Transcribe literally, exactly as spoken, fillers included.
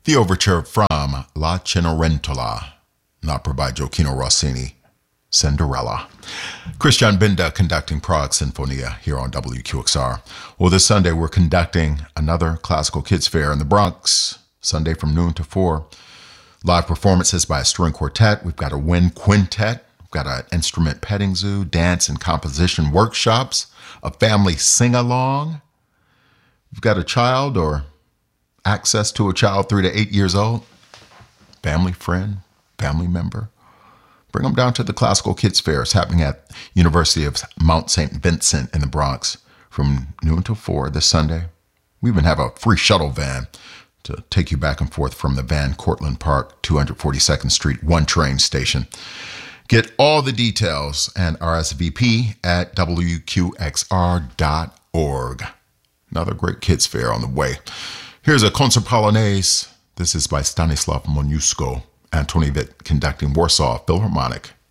The overture from La Cenerentola, an opera by Gioacchino Rossini, Cinderella. Christian Binda conducting Prague Sinfonia here on W Q X R. Well, this Sunday we're conducting another classical kids fair in the Bronx, Sunday from noon to four. Live performances by a string quartet. We've got a wind quintet. We've got an instrument petting zoo, dance and composition workshops, a family sing-along. We've got a child or access to a child three to eight years old, family friend, family member. Bring them down to the Classical Kids Fair. It's happening at University of Mount Saint Vincent in the Bronx from noon till four this Sunday. We even have a free shuttle van to take you back and forth from the Van Cortlandt Park, two hundred forty-second Street, one train station. Get all the details and R S V P at W Q X R dot org. Another great kids fair on the way. Here's a concert polonaise. This is by Stanislav Moniuszko, Antoni Witt conducting Warsaw Philharmonic.